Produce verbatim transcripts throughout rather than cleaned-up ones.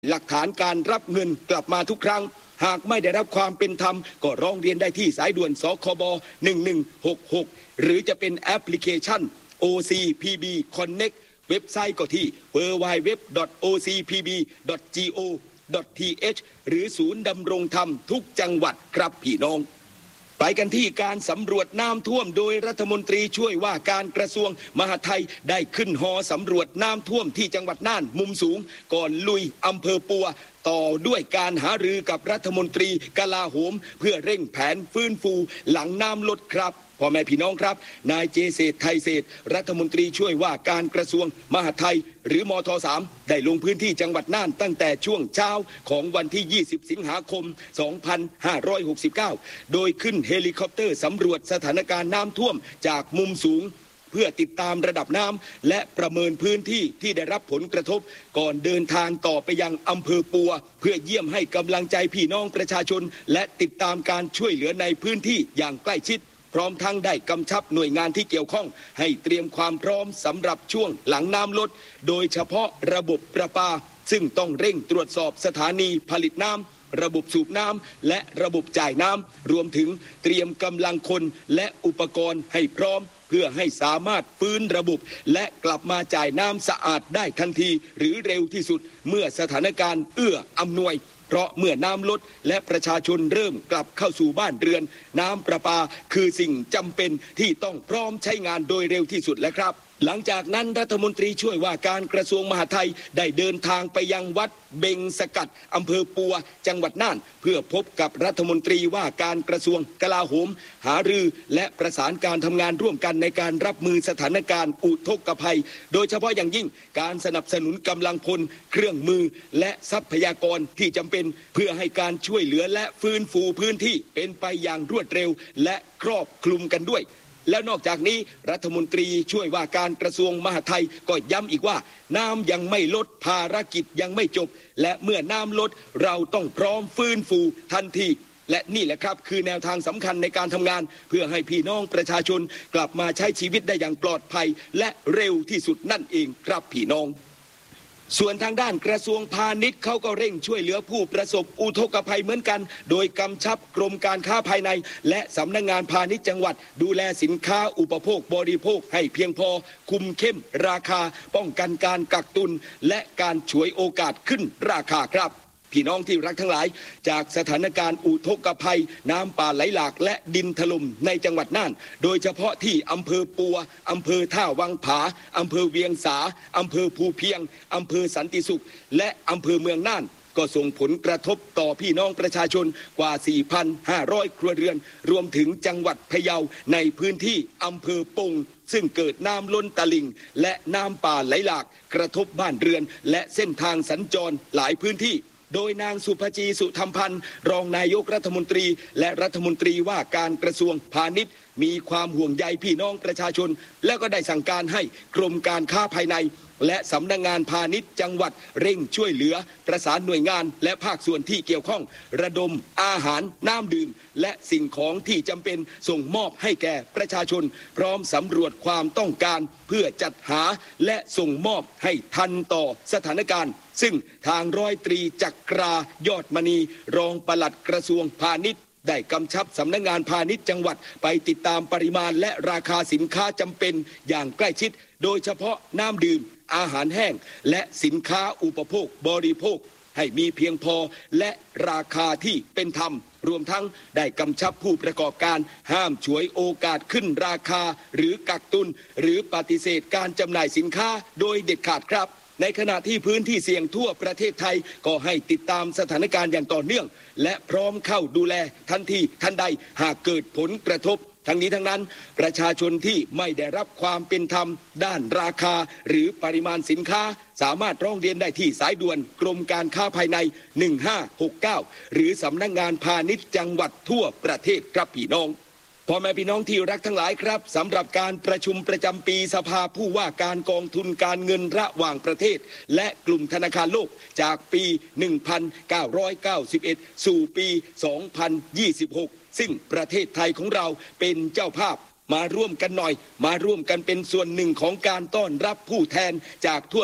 หลักฐานการรับเงินกลับมาทุกครั้งหากไม่ได้รับความเป็นธรรมก็ร้องเรียนได้ที่สายด่วนสคบหนึ่งหนึ่งหกหกหรือจะเป็นแอปพลิเคชัน โอ ซี พี บี Connect เว็บไซต์ก็ที่ ดับเบิลยู ดับเบิลยู ดับเบิลยู ดอท โอ ซี พี บี ดอท จี โอ ดอท ที เอช หรือศูนย์ดำรงธรรมทุกจังหวัดครับพี่น้องไปกันที่การสำรวจน้ำท่วมโดยรัฐมนตรีช่วยว่าการกระทรวงมหาดไทยได้ขึ้นฮอสำรวจน้ำท่วมที่จังหวัดน่านมุมสูงก่อนลุยอำเภอปัวต่อด้วยการหารือกับรัฐมนตรีกลาโหมเพื่อเร่งแผนฟื้นฟูหลังน้ำลดครับพ่อแม่พี่น้องครับนายเจเศรษฐ์ไทยเศรษฐ์รัฐมนตรีช่วยว่าการกระทรวงมหาดไทยหรือมท สาม ได้ลงพื้นที่จังหวัดน่านตั้งแต่ช่วงเช้าของวันที่ยี่สิบสิงหาคมสองพันห้าร้อยหกสิบเก้าโดยขึ้นเฮลิคอปเตอร์สำรวจสถานการณ์น้ำท่วมจากมุมสูงเพื่อติดตามระดับน้ำและประเมินพื้นที่ที่ได้รับผลกระทบก่อนเดินทางต่อไปยังอำเภอปัวเพื่อเยี่ยมให้กำลังใจพี่น้องประชาชนและติดตามการช่วยเหลือในพื้นที่อย่างใกล้ชิดพร้อมทั้งได้กำชับหน่วยงานที่เกี่ยวข้องให้เตรียมความพร้อมสำหรับช่วงหลังน้ำลดโดยเฉพาะระบบประปาซึ่งต้องเร่งตรวจสอบสถานีผลิตน้ำระบบสูบน้ำและระบบจ่ายน้ำรวมถึงเตรียมกำลังคนและอุปกรณ์ให้พร้อมเพื่อให้สามารถฟื้นระบบและกลับมาจ่ายน้ำสะอาดได้ทันทีหรือเร็วที่สุดเมื่อสถานการณ์เอื้ออำนวยเพราะเมื่อน้ำลดและประชาชนเริ่มกลับเข้าสู่บ้านเรือนน้ำประปาคือสิ่งจำเป็นที่ต้องพร้อมใช้งานโดยเร็วที่สุดแล้วครับหลังจากนั้นรัฐมนตรีช่วยว่าการกระทรวงมหาดไทยได้เดินทางไปยังวัดเบงสกัดอำเภอปัวจังหวัดน่านเพื่อพบกับรัฐมนตรีว่าการกระทรวงกลาโหมหารือและประสานการทำงานร่วมกันในการรับมือสถานการณ์อุทกภัยโดยเฉพาะอย่างยิ่งการสนับสนุนกำลังพลเครื่องมือและทรัพยากรที่จำเป็นเพื่อให้การช่วยเหลือและฟื้นฟูพื้นที่เป็นไปอย่างรวดเร็วและครอบคลุมกันด้วยแล้วนอกจากนี้รัฐมนตรีช่วยว่าการกระทรวงมหาดไทยก็ย้ำอีกว่าน้ำยังไม่ลดภารกิจยังไม่จบและเมื่อน้ำลดเราต้องพร้อมฟื้นฟูทันทีและนี่แหละครับคือแนวทางสำคัญในการทำงานเพื่อให้พี่น้องประชาชนกลับมาใช้ชีวิตได้อย่างปลอดภัยและเร็วที่สุดนั่นเองครับพี่น้องส่วนทางด้านกระทรวงพาณิชย์เขาก็เร่งช่วยเหลือผู้ประสบอุทกภัยเหมือนกันโดยกำชับกรมการค้าภายในและสำนักงานพาณิชย์จังหวัดดูแลสินค้าอุปโภคบริโภคให้เพียงพอคุมเข้มราคาป้องกันการกักตุนและการฉวยโอกาสขึ้นราคาครับพี่น้องที่รักทั้งหลายจากสถานการณ์อุทกภัยน้ำป่าไหลหลากและดินถล่มในจังหวัดน่านโดยเฉพาะที่อำเภอปัวอำเภอท่าวังผาอำเภอเวียงสาอำเภอภูเพียงอำเภอสันติสุขและอำเภอเมืองน่านก็ส่งผลกระทบต่อพี่น้องประชาชนกว่า สี่พันห้าร้อย ครัวเรือนรวมถึงจังหวัดพะเยาในพื้นที่อำเภอปงซึ่งเกิดน้ำล้นตลิ่งและน้ำป่าไหลหลากกระทบบ้านเรือนและเส้นทางสัญจรหลายพื้นที่โดยนางสุภจีสุธรรมพันธ์รองนายกรัฐมนตรีและรัฐมนตรีว่าการกระทรวงพาณิชย์มีความห่วงใยพี่น้องประชาชนและก็ได้สั่งการให้กรมการค้าภายในและสำนักงานพาณิชย์จังหวัดเร่งช่วยเหลือประสานหน่วยงานและภาคส่วนที่เกี่ยวข้องระดมอาหารน้ำดื่มและสิ่งของที่จำเป็นส่งมอบให้แก่ประชาชนพร้อมสำรวจความต้องการเพื่อจัดหาและส่งมอบให้ทันต่อสถานการณ์ซึ่งทางร้อยตรีจักรายอดมณีรองปลัดกระทรวงพาณิชย์ได้กำชับสำนักงานพาณิชย์จังหวัดไปติดตามปริมาณและราคาสินค้าจำเป็นอย่างใกล้ชิดโดยเฉพาะน้ำดื่มอาหารแห้งและสินค้าอุปโภคบริโภคให้มีเพียงพอและราคาที่เป็นธรรมรวมทั้งได้กำชับผู้ประกอบการห้ามฉวยโอกาสขึ้นราคาหรือกักตุนหรือปฏิเสธการจำหน่ายสินค้าโดยเด็ดขาดครับในขณะที่พื้นที่เสี่ยงทั่วประเทศไทยก็ให้ติดตามสถานการณ์อย่างต่อเนื่องและพร้อมเข้าดูแลทันทีทันใดหากเกิดผลกระทบทั้งนี้ทั้งนั้นประชาชนที่ไม่ได้รับความเป็นธรรมด้านราคาหรือปริมาณสินค้าสามารถร้องเรียนได้ที่สายด่วนกรมการค้าภายในหนึ่งห้าหกเก้าหรือสำนักงานพาณิชย์จังหวัดทั่วประเทศครับพี่น้องพ่อแม่พี่น้องที่รักทั้งหลายครับสำหรับการประชุมประจำปีสภาผู้ว่าการกองทุนการเงินระหว่างประเทศและกลุ่มธนาคารโลกจากปี หนึ่งพันเก้าร้อยเก้าสิบเอ็ด สู่ปี สองพันยี่สิบหก ซึ่งประเทศไทยของเราเป็นเจ้าภาพมาร่วมกันหน่อยมาร่วมกันเป็นส่วนหนึ่งของการต้อนรับผู้แทนจากทั่วโลก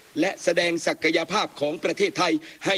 และแสดงศักยภาพของประเทศไทยให้